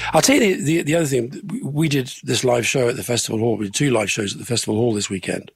I'll tell you the other thing. We did this live show at the Festival Hall. We did 2 live shows at the Festival Hall this weekend.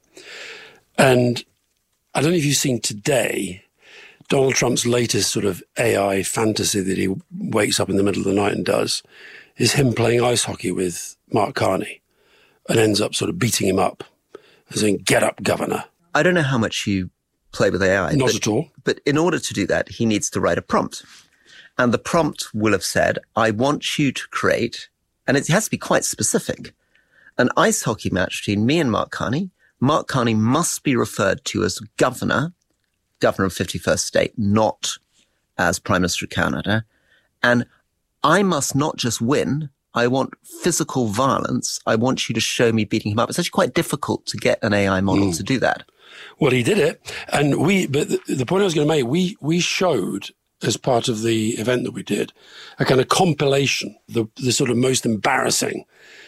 And I don't know if you've seen today, Donald Trump's latest sort of AI fantasy that he wakes up in the middle of the night and does is him playing ice hockey with Mark Carney and ends up sort of beating him up and saying, "Get up, governor." I don't know how much you play with AI. Not at all. But in order to do that, he needs to write a prompt. And the prompt will have said, I want you to create, and it has to be quite specific, an ice hockey match between me and Mark Carney. Mark Carney must be referred to as governor of 51st State, not as Prime Minister of Canada. And I must not just win. I want physical violence. I want you to show me beating him up. It's actually quite difficult to get an AI model to do that. Well, he did it. And but the point I was going to make, we showed, as part of the event that we did, a kind of compilation, the sort of most embarrassing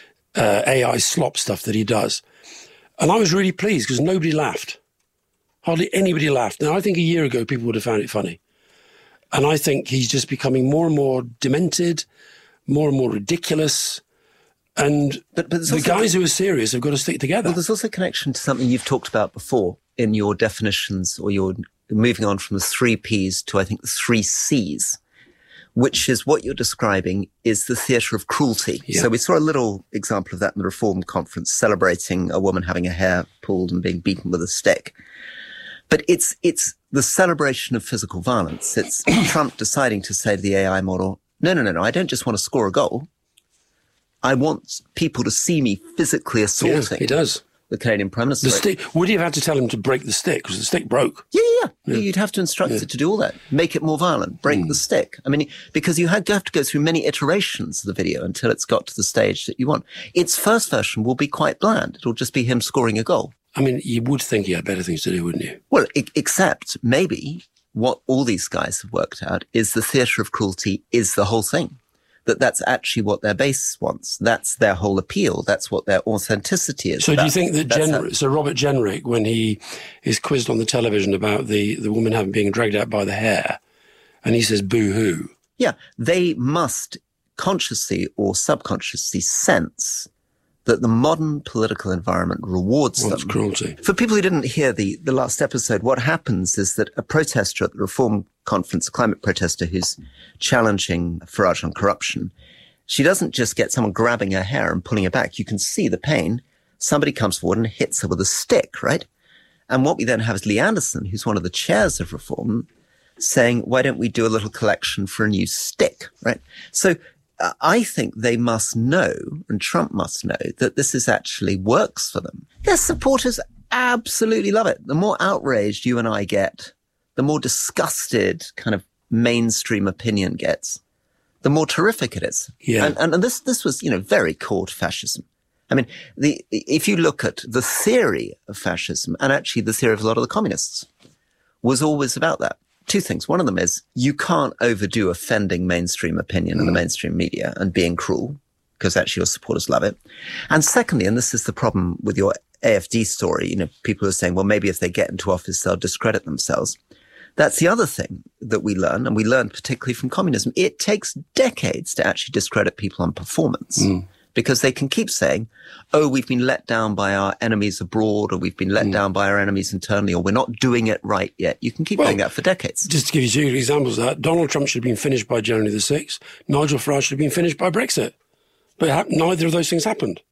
AI slop stuff that he does. And I was really pleased because nobody laughed. Hardly anybody laughed. Now, I think a year ago, people would have found it funny. And I think he's just becoming more and more demented, more and more ridiculous. And but the guys who are serious have got to stick together. Well, there's also a connection to something you've talked about before in your definitions, or your moving on from the 3 Ps to, I think, the 3 Cs, which is what you're describing is the theatre of cruelty. Yeah. So we saw a little example of that in the Reform Conference, celebrating a woman having her hair pulled and being beaten with a stick. But it's the celebration of physical violence. It's Trump deciding to say to the AI model, no, I don't just want to score a goal. I want people to see me physically assaulting. Yeah, he does. The Canadian Prime Minister. The stick. Would you have had to tell him to break the stick because the stick broke? Yeah. You'd have to instruct it to do all that. Make it more violent. Break the stick. I mean, because you have to go through many iterations of the video until it's got to the stage that you want. Its first version will be quite bland. It'll just be him scoring a goal. I mean, you would think he had better things to do, wouldn't you? Well, except maybe what all these guys have worked out is the theatre of cruelty is the whole thing. That's actually what their base wants. That's their whole appeal. That's what their authenticity is. So do you think that so Robert Jenrick, when he is quizzed on the television about the woman being dragged out by the hair, and he says, boo-hoo. Yeah, they must consciously or subconsciously sense that the modern political environment rewards them. Cruelty. For people who didn't hear the last episode, what happens is that a protester at the Reform Conference, a climate protester who's challenging Farage on corruption, she doesn't just get someone grabbing her hair and pulling her back. You can see the pain. Somebody comes forward and hits her with a stick, right? And what we then have is Lee Anderson, who's one of the chairs of Reform, saying, why don't we do a little collection for a new stick, right? So I think they must know, and Trump must know, that this is actually works for them. Their supporters absolutely love it. The more outraged you and I get, the more disgusted kind of mainstream opinion gets, the more terrific it is. Yeah. And this was, very core to fascism. I mean, if you look at the theory of fascism, and actually the theory of a lot of the communists, was always about that. 2 things. One of them is you can't overdo offending mainstream opinion in the mainstream media and being cruel, because actually your supporters love it. And secondly, and this is the problem with your AFD story, people are saying, well, maybe if they get into office, they'll discredit themselves. That's the other thing that we learn, and we learned particularly from communism. It takes decades to actually discredit people on performance. Because they can keep saying, oh, we've been let down by our enemies abroad, or we've been let down by our enemies internally, or we're not doing it right yet. You can keep doing that for decades. Just to give you 2 examples of that, Donald Trump should have been finished by January the 6th. Nigel Farage should have been finished by Brexit. But neither of those things happened.